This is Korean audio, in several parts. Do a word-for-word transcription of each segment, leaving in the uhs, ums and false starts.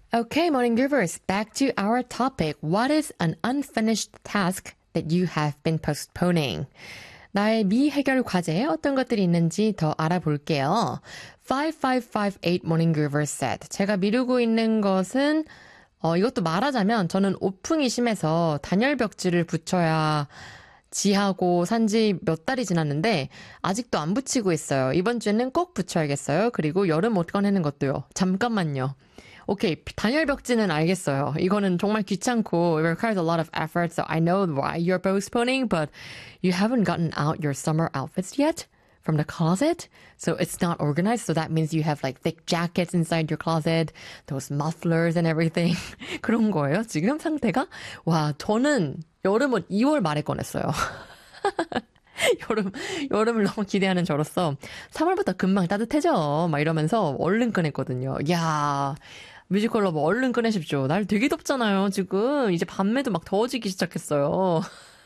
Okay, morning givers, back to our topic. What is an unfinished task that you have been postponing? 나의 미해결 과제에 어떤 것들이 있는지 더 알아볼게요. 오오오팔 morning givers said. 제가 미루고 있는 것은 어, 이것도 말하자면 저는 오풍이 심해서 단열벽지를 붙여야 지하고 산지 몇 달이 지났는데 아직도 안 붙이고 있어요. 이번 주에는 꼭 붙여야겠어요. 그리고 여름 옷 꺼내는 것도요. 잠깐만요. 오케이, 단열벽지는 알겠어요. 이거는 정말 귀찮고 it requires a lot of effort, so I know why you're postponing, but you haven't gotten out your summer outfits yet from the closet, so it's not organized, so that means you have like thick jackets inside your closet, those mufflers and everything. 그런 거예요, 지금 상태가? 와, 저는 여름옷 이월 말에 꺼냈어요. 여름, 여름을 너무 기대하는 저로서 삼월부터 금방 따뜻해져. 막 이러면서 얼른 꺼냈거든요. 이야, 뮤지컬 러버 얼른 꺼내십시오. 날 되게 덥잖아요, 지금. 이제 밤에도 막 더워지기 시작했어요.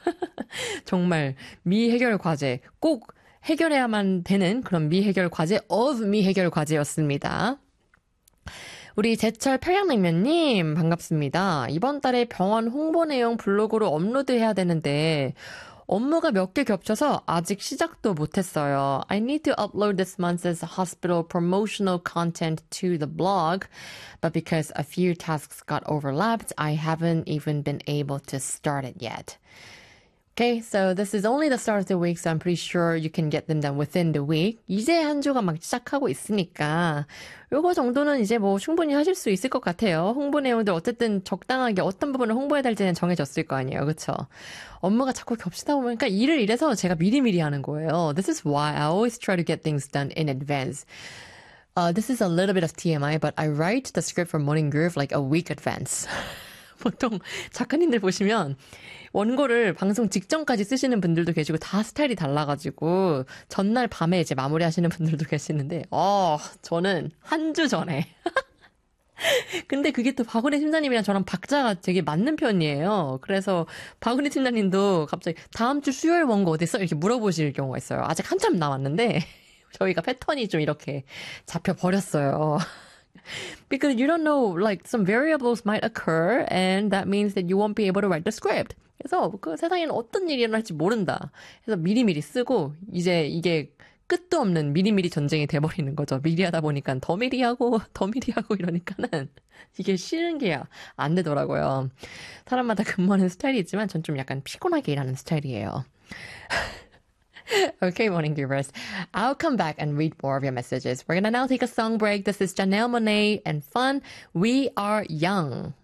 정말 미해결 과제, 꼭 해결해야만 되는 그런 미해결 과제 of 미해결 과제였습니다. 우리 제철 평양냉면님 반갑습니다. 이번 달에 병원 홍보 내용 블로그로 업로드해야 되는데 업무가 몇 개 겹쳐서 아직 시작도 못했어요. I need to upload this month's hospital promotional content to the blog, but because a few tasks got overlapped, I haven't even been able to start it yet. Okay, so this is only the start of the week, so I'm pretty sure you can get them done within the week. 이제 한 주가 막 시작하고 있으니까 요거 정도는 이제 뭐 충분히 하실 수 있을 것 같아요. 홍보 내용들 어쨌든 적당하게 어떤 부분을 홍보해야 될지는 정해졌을 거 아니에요. 그쵸? 업무가 자꾸 겹치다 보면 그러니까 일을 이래서 제가 미리미리 하는 거예요. This is why I always try to get things done in advance. Uh, this is a little bit of T M I, but I write the script for Morning Groove like a week advance. 보통 작가님들 보시면 원고를 방송 직전까지 쓰시는 분들도 계시고 다 스타일이 달라가지고 전날 밤에 이제 마무리하시는 분들도 계시는데 어 저는 한 주 전에 근데 그게 또 박은혜 팀장님이랑 저랑 박자가 되게 맞는 편이에요. 그래서 박은혜 팀장님도 갑자기 다음 주 수요일 원고 어디 있어? 이렇게 물어보실 경우가 있어요. 아직 한참 남았는데 저희가 패턴이 좀 이렇게 잡혀버렸어요. Because you don't know, like, some variables might occur, and that means that you won't be able to write the script. 그래서 그 세상에는 어떤 일이 일어날지 모른다. 그래서 미리미리 쓰고, 이제 이게 끝도 없는 미리미리 전쟁이 돼버리는 거죠. 미리 하다 보니까 더 미리 하고, 더 미리 하고 이러니까는 이게 쉬는 게 안 되더라고요. 사람마다 근무하는 스타일이 있지만 전 좀 약간 피곤하게 일하는 스타일이에요. Okay, morning givers. I'll come back and read more of your messages. We're gonna now take a song break. This is Janelle Monáe and Fun. We Are Young.